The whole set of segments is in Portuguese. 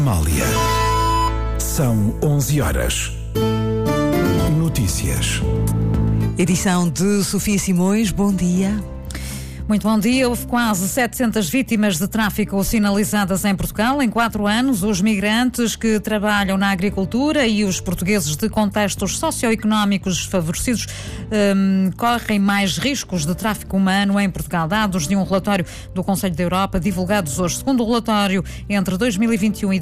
Amália. São 11 horas. Notícias. Edição de Sofia Simões. Bom dia. Muito bom dia. Houve quase 700 vítimas de tráfico sinalizadas em Portugal em 4 anos. Os migrantes que trabalham na agricultura e os portugueses de contextos socioeconómicos desfavorecidos correm mais riscos de tráfico humano em Portugal. Dados de um relatório do Conselho da Europa divulgados hoje. Segundo o relatório, entre 2021 e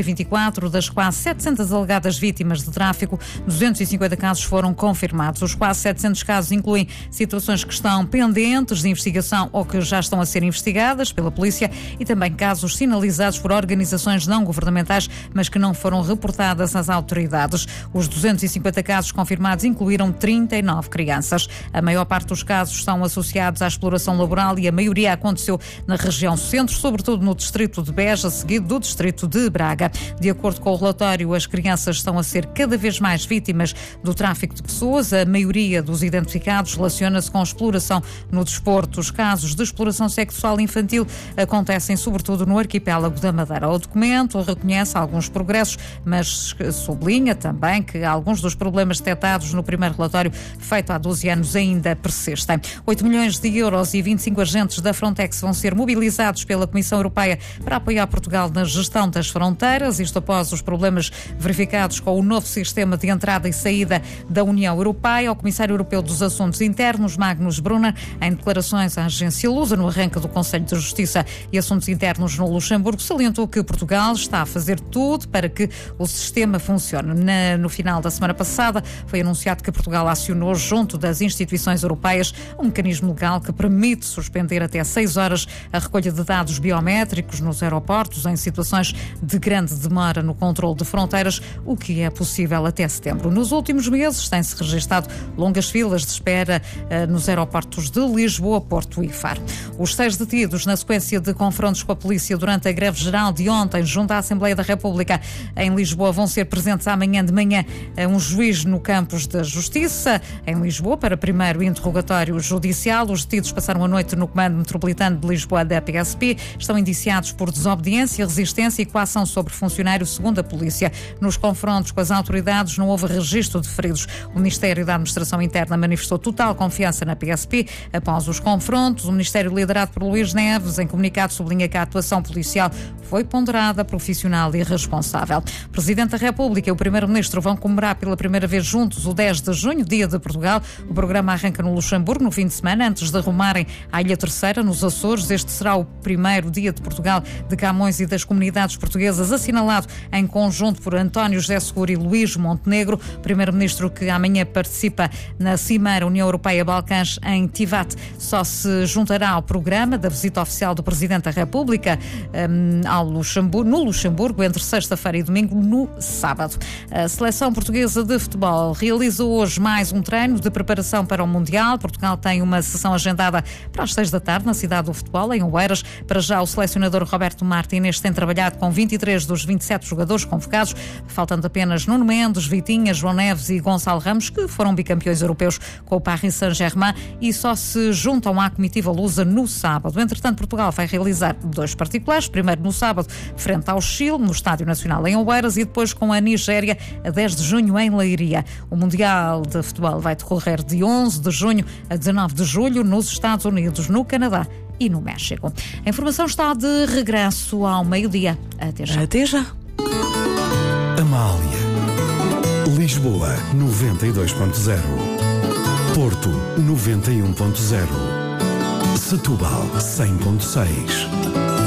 2024, das quase 700 alegadas vítimas de tráfico, 250 casos foram confirmados. Os quase 700 casos incluem situações que estão pendentes de investigação ou que já estão a ser investigadas pela polícia e também casos sinalizados por organizações não governamentais, mas que não foram reportadas às autoridades. Os 250 casos confirmados incluíram 39 crianças. A maior parte dos casos estão associados à exploração laboral e a maioria aconteceu na região centro, sobretudo no distrito de Beja, seguido do distrito de Braga. De acordo com o relatório, as crianças estão a ser cada vez mais vítimas do tráfico de pessoas. A maioria dos identificados relaciona-se com exploração no desporto. Os casos de exploração sexual infantil acontecem sobretudo no arquipélago da Madeira. O documento reconhece alguns progressos, mas sublinha também que alguns dos problemas detectados no primeiro relatório feito há 12 anos ainda persistem. 8 milhões de euros e 25 agentes da Frontex vão ser mobilizados pela Comissão Europeia para apoiar Portugal na gestão das fronteiras, isto após os problemas verificados com o novo sistema de entrada e saída da União Europeia. O Comissário Europeu dos Assuntos Internos, Magnus Brunner, em declarações à agência Lusa, no arranque do Conselho de Justiça e Assuntos Internos no Luxemburgo, salientou que Portugal está a fazer tudo para que o sistema funcione. No final da semana passada, foi anunciado que Portugal acionou, junto das instituições europeias, um mecanismo legal que permite suspender até 6 horas a recolha de dados biométricos nos aeroportos em situações de grande demora no controle de fronteiras, o que é possível até setembro. Nos últimos meses, tem-se registado longas filas de espera nos aeroportos de Lisboa, Porto e Faro. Os 6 detidos na sequência de confrontos com a polícia durante a greve geral de ontem junto à Assembleia da República em Lisboa vão ser presentes amanhã de manhã a um juiz no Campos da Justiça em Lisboa para primeiro interrogatório judicial. Os detidos passaram a noite no Comando Metropolitano de Lisboa da PSP. Estão indiciados por desobediência, resistência e coação sobre funcionário, segundo a polícia. Nos confrontos com as autoridades não houve registro de feridos. O Ministério da Administração Interna manifestou total confiança na PSP após os confrontos. O Ministério, liderado por Luís Neves, em comunicado sublinha que a atuação policial foi ponderada, profissional e responsável. O Presidente da República e o Primeiro-Ministro vão comemorar pela primeira vez juntos o 10 de junho, Dia de Portugal. O programa arranca no Luxemburgo no fim de semana, antes de rumarem à Ilha Terceira, nos Açores. Este será o primeiro Dia de Portugal de Camões e das comunidades portuguesas, assinalado em conjunto por António José Seguro e Luís Montenegro. O Primeiro-Ministro, que amanhã participa na Cimeira União Europeia-Balcãs em Tivat, só se juntará ao programa da visita oficial do Presidente da República no Luxemburgo entre sexta-feira e domingo, no sábado. A seleção portuguesa de futebol realizou hoje mais um treino de preparação para o Mundial. Portugal tem uma sessão agendada para as 6 da tarde na cidade do futebol, em Oeiras. Para já, o selecionador Roberto Martínez tem trabalhado com 23 dos 27 jogadores convocados, faltando apenas Nuno Mendes, Vitinha, João Neves e Gonçalo Ramos, que foram bicampeões europeus com o Paris Saint-Germain e só se juntam à comitiva lusa no sábado. Entretanto, Portugal vai realizar 2 particulares, primeiro no sábado, frente ao Chile, no Estádio Nacional em Oeiras, e depois com a Nigéria, a 10 de junho, em Leiria. O Mundial de Futebol vai decorrer de 11 de junho a 19 de julho nos Estados Unidos, no Canadá e no México. A informação está de regresso ao meio-dia. Até já. Até já. Amália. Lisboa 92.0. Porto 91.0. Setúbal 100.6.